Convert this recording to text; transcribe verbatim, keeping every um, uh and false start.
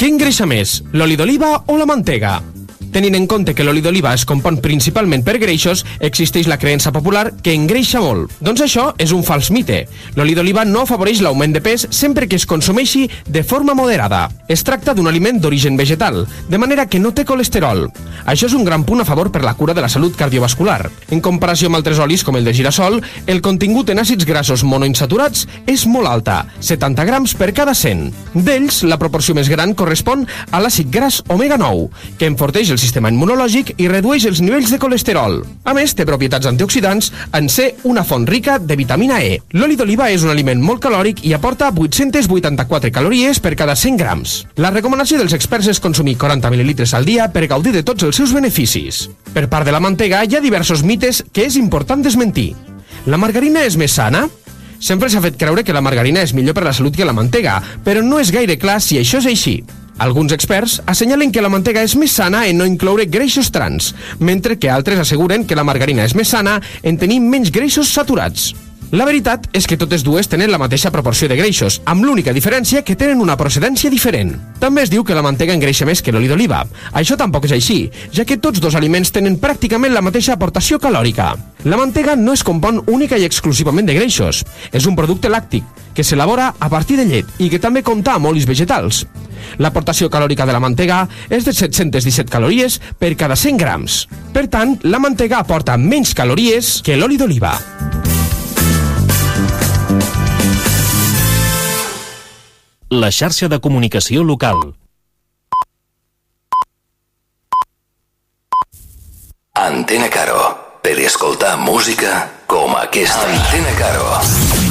Què engreixa més, l'oli d'oliva o la mantega? Tenint en compte que l'oli d'oliva es compon principalment per greixos, existeix la creença popular que engreixa molt. Doncs això és un fals mite. L'oli d'oliva no afavoreix l'augment de pes sempre que es consumeixi de forma moderada. Es tracta d'un aliment d'origen vegetal, de manera que no té colesterol. Això és un gran punt a favor per la cura de la salut cardiovascular. En comparació amb altres olis com el de girassol, el contingut en àcids grassos monoinsaturats és molt alta, setanta grams per cada cent. D'ells, la proporció més gran correspon a l'àcid gras omega nou, que enforteix el sistema immunològic i redueix els nivells de colesterol. A més, té propietats antioxidants en ser una font rica de vitamina E. L'oli d'oliva és un aliment molt calòric i aporta vuit-centes vuitanta-quatre calories per cada cent grams. La recomanació dels experts és consumir quaranta mil·lilitres al dia per gaudir de tots els seus beneficis. Per part de la mantega, hi ha diversos mites que és important desmentir. La margarina és més sana? Sempre s'ha fet creure que la margarina és millor per a la salut que la mantega, però no és gaire clar si això és així. Alguns experts assenyalen que la mantega és més sana en no incloure greixos trans, mentre que altres asseguren que la margarina és més sana en tenir menys greixos saturats. La veritat és que totes dues tenen la mateixa proporció de greixos, amb l'única diferència que tenen una procedència diferent. També es diu que la mantega engreixa més que l'oli d'oliva. Això tampoc és així, ja que tots dos aliments tenen pràcticament la mateixa aportació calòrica. La mantega no es compon única i exclusivament de greixos. És un producte làctic, que s'elabora a partir de llet i que també compta amb olis vegetals. L'aportació calòrica de la mantega és de set-centes disset calories per cada cent grams. Per tant, la mantega aporta menys calories que l'oli d'oliva. La xarxa de comunicació local. Antena Caro, per escoltar música com aquesta. Antena Caro.